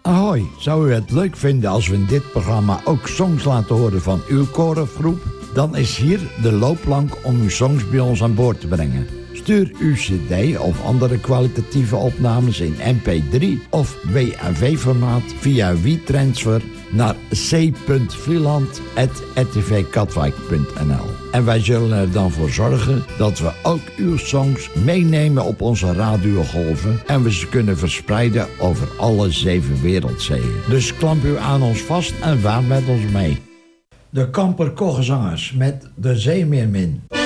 Ahoy, zou u het leuk vinden als we in dit programma ook songs laten horen van uw korengroep? Dan is hier de loopplank om uw songs bij ons aan boord te brengen. Stuur uw cd of andere kwalitatieve opnames in mp3 of WAV-formaat via WeTransfer naar c.vlieland@rtvkatwijk.nl. En wij zullen er dan voor zorgen dat we ook uw songs meenemen op onze radiogolven en we ze kunnen verspreiden over alle 7 wereldzeeën. Dus klamp u aan ons vast en vaar met ons mee. De Kamper Koggezangers met De Zeemeermin.